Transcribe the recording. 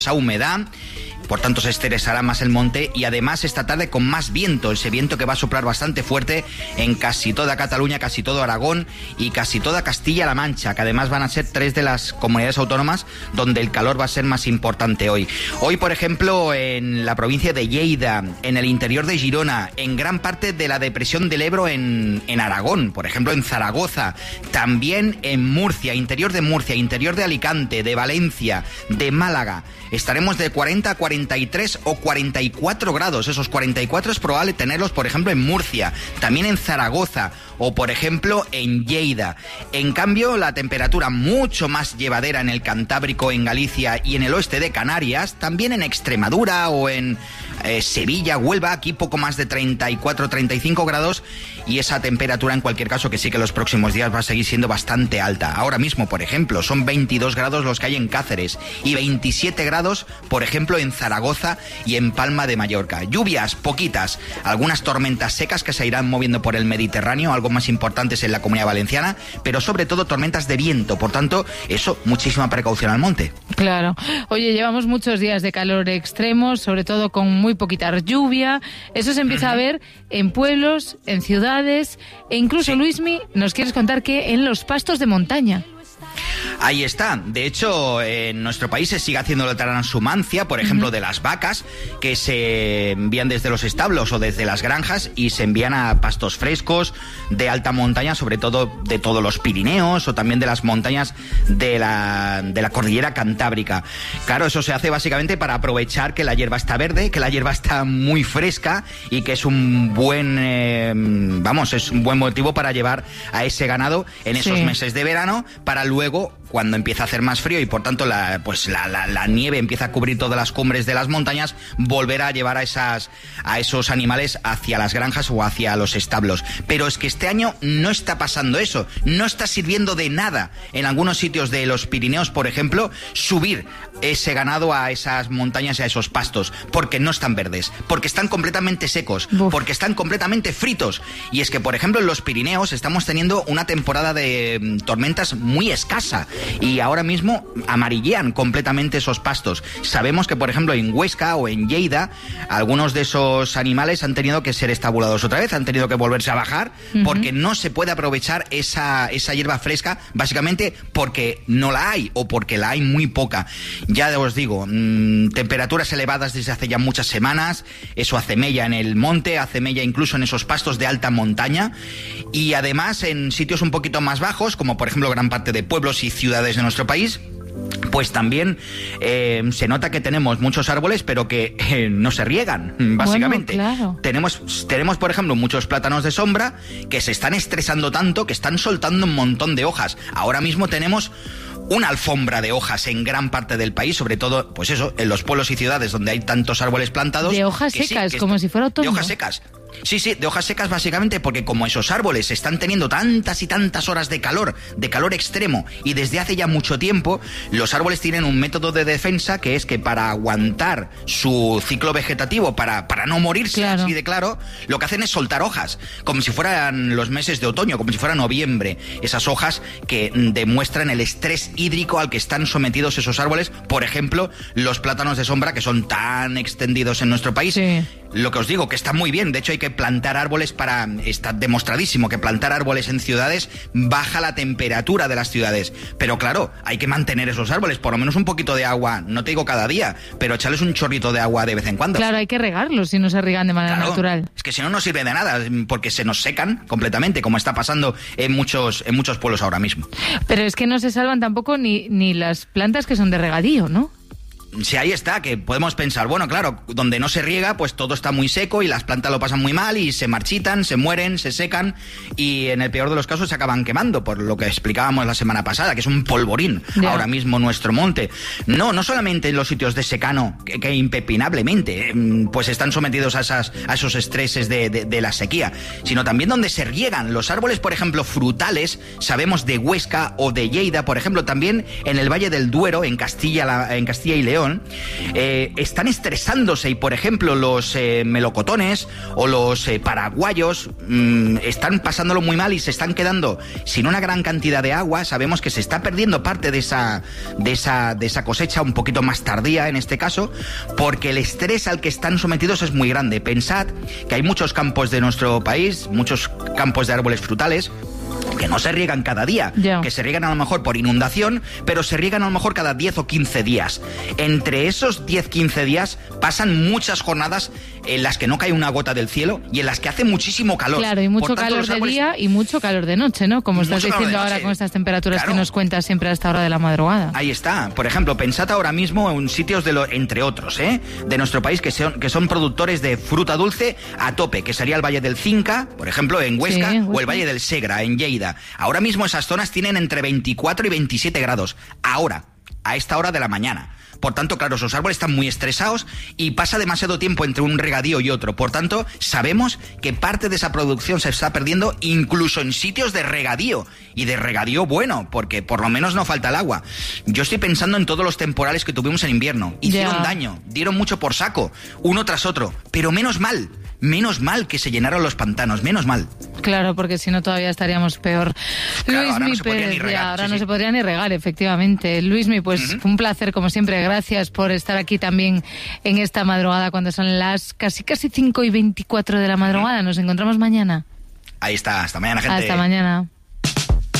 esa humedad. Por tanto, se estresará más el monte y además esta tarde con más viento, ese viento que va a soplar bastante fuerte en casi toda Cataluña, casi todo Aragón y casi toda Castilla-La Mancha, que además van a ser 3 de las comunidades autónomas donde el calor va a ser más importante hoy. Hoy, por ejemplo, en la provincia de Lleida, en el interior de Girona, en gran parte de la depresión del Ebro en Aragón, por ejemplo en Zaragoza, también en Murcia, interior de Alicante, de Valencia, de Málaga, estaremos de 40 a 43 o 44 grados. Esos 44 es probable tenerlos, por ejemplo, en Murcia, también en Zaragoza o, por ejemplo, en Lleida. En cambio, la temperatura mucho más llevadera en el Cantábrico, en Galicia y en el oeste de Canarias, también en Extremadura o en Sevilla, Huelva, aquí poco más de 34-35 grados, y esa temperatura en cualquier caso que sí que los próximos días va a seguir siendo bastante alta. Ahora mismo, por ejemplo, son 22 grados los que hay en Cáceres y 27 grados, por ejemplo, en Zaragoza y en Palma de Mallorca. Lluvias poquitas, algunas tormentas secas que se irán moviendo por el Mediterráneo, algo más importantes en la Comunidad Valenciana, pero sobre todo tormentas de viento. Por tanto, eso, muchísima precaución al monte. Claro. Oye, llevamos muchos días de calor extremos, sobre todo con muy poquita lluvia. Eso se empieza a ver en pueblos, en ciudades e incluso, sí. Luismi, nos quieres contar que en los pastos de montaña. Ahí está. De hecho, en nuestro país se sigue haciendo la transhumancia, por ejemplo, de las vacas, que se envían desde los establos o desde las granjas y se envían a pastos frescos de alta montaña, sobre todo de todos los Pirineos o también de las montañas de la cordillera cantábrica. Claro, eso se hace básicamente para aprovechar que la hierba está verde, que la hierba está muy fresca y que es un buen, es un buen motivo para llevar a ese ganado en esos meses de verano, para luego, cuando empieza a hacer más frío y por tanto la nieve empieza a cubrir todas las cumbres de las montañas, volver a llevar a esos animales hacia las granjas o hacia los establos. Pero es que este año no está pasando eso, no está sirviendo de nada en algunos sitios de los Pirineos, por ejemplo, subir ese ganado a esas montañas y a esos pastos, porque no están verdes, porque están completamente secos, porque están completamente fritos. Y es que, por ejemplo, en los Pirineos estamos teniendo una temporada de tormentas muy escasa y ahora mismo amarillean completamente esos pastos. Sabemos que, por ejemplo, en Huesca o en Lleida, algunos de esos animales han tenido que ser estabulados otra vez, han tenido que volverse a bajar, porque no se puede aprovechar esa hierba fresca, básicamente porque no la hay o porque la hay muy poca. Ya os digo, temperaturas elevadas desde hace ya muchas semanas, eso hace mella en el monte, hace mella incluso en esos pastos de alta montaña, y además en sitios un poquito más bajos, como por ejemplo gran parte de pueblos y ciudades de nuestro país, pues también se nota que tenemos muchos árboles, pero que no se riegan, básicamente. Bueno, claro. Tenemos, por ejemplo, muchos plátanos de sombra que se están estresando tanto que están soltando un montón de hojas. Ahora mismo tenemos una alfombra de hojas en gran parte del país, sobre todo, pues eso, en los pueblos y ciudades donde hay tantos árboles plantados. De hojas secas, como si fuera otoño. De hojas secas. Sí, de hojas secas básicamente porque como esos árboles están teniendo tantas y tantas horas de calor extremo y desde hace ya mucho tiempo, los árboles tienen un método de defensa que es que para aguantar su ciclo vegetativo, para no morirse, claro, así de claro, lo que hacen es soltar hojas, como si fueran los meses de otoño, como si fuera noviembre. Esas hojas que demuestran el estrés hídrico al que están sometidos esos árboles, por ejemplo, los plátanos de sombra que son tan extendidos en nuestro país. Sí. Lo que os digo, que está muy bien. De hecho, hay que plantar árboles está demostradísimo que plantar árboles en ciudades baja la temperatura de las ciudades. Pero claro, hay que mantener esos árboles, por lo menos un poquito de agua, no te digo cada día, pero echarles un chorrito de agua de vez en cuando. Claro, hay que regarlos si no se riegan de manera natural. Es que si no, no sirve de nada, porque se nos secan completamente, como está pasando en muchos pueblos ahora mismo. Pero es que no se salvan tampoco ni las plantas que son de regadío, ¿no? Sí, ahí está, que podemos pensar, bueno, claro, donde no se riega, pues todo está muy seco y las plantas lo pasan muy mal y se marchitan, se mueren, se secan y en el peor de los casos se acaban quemando, por lo que explicábamos la semana pasada, que es un polvorín ahora mismo nuestro monte. No solamente en los sitios de secano, que impepinablemente pues están sometidos a esos estreses de la sequía, sino también donde se riegan los árboles, por ejemplo, frutales, sabemos de Huesca o de Lleida, por ejemplo, también en el Valle del Duero, en Castilla y León, inundación, están estresándose y, por ejemplo, los melocotones o los paraguayos están pasándolo muy mal y se están quedando sin una gran cantidad de agua. Sabemos que se está perdiendo parte de esa cosecha un poquito más tardía en este caso, porque el estrés al que están sometidos es muy grande. Pensad que hay muchos campos de nuestro país, muchos campos de árboles frutales, que no se riegan cada día, que se riegan a lo mejor por inundación, pero se riegan a lo mejor cada 10 o 15 días. Entre esos 10-15 días pasan muchas jornadas en las que no cae una gota del cielo y en las que hace muchísimo calor. Claro, y mucho calor de día y mucho calor de noche, ¿no? Como estás diciendo ahora con estas temperaturas que nos cuentas siempre a esta hora de la madrugada. Ahí está. Por ejemplo, pensad ahora mismo en sitios entre otros, de nuestro país que son productores de fruta dulce a tope, que sería el Valle del Cinca, por ejemplo, en Huesca, o el Valle del Segra, en Lleida. Ahora mismo esas zonas tienen entre 24 y 27 grados. Ahora, a esta hora de la mañana. Por tanto, claro, esos árboles están muy estresados y pasa demasiado tiempo entre un regadío y otro. Por tanto, sabemos que parte de esa producción se está perdiendo incluso en sitios de regadío. Y de regadío bueno, porque por lo menos no falta el agua. Yo estoy pensando en todos los temporales que tuvimos en invierno. Hicieron daño, dieron mucho por saco, uno tras otro. Pero menos mal que se llenaron los pantanos, menos mal. Claro, porque si no todavía estaríamos peor. Claro, Luismi, ahora no se podría ni regar. ahora no se podría ni regar, efectivamente. Luismi, pues un placer, como siempre. Gracias por estar aquí también en esta madrugada, cuando son las casi 5:24 de la madrugada. Nos encontramos mañana. Ahí está, hasta mañana, gente. Hasta mañana.